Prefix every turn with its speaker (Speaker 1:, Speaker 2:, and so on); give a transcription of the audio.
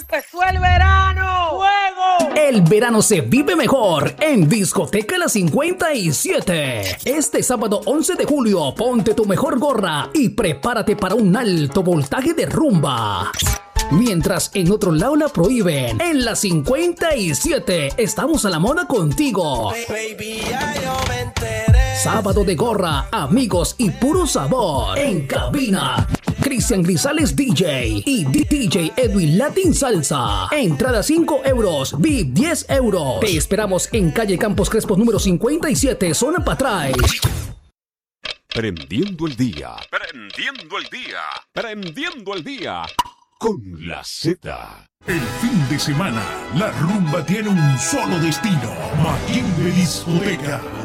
Speaker 1: ¡Empezó el verano! ¡Fuego!
Speaker 2: El verano se vive mejor en Discoteca La 57. Este sábado 11 de julio, ponte tu mejor gorra y prepárate para un alto voltaje de rumba. Mientras en otro lado la prohíben, en la 57 estamos a la moda contigo.
Speaker 3: Baby, ya yo me enteré.
Speaker 2: Sábado de gorra, amigos y puro sabor. En cabina, Cristian Grisales DJ y DJ Edwin Latin Salsa. Entrada 5 euros, VIP 10 euros. Te esperamos en calle Campos Crespos número 57, zona Patray.
Speaker 4: Prendiendo el día. Prendiendo el día. Prendiendo el día. Con la Z.
Speaker 5: El fin de semana, la rumba tiene un solo destino: Mayimbe Discoteca.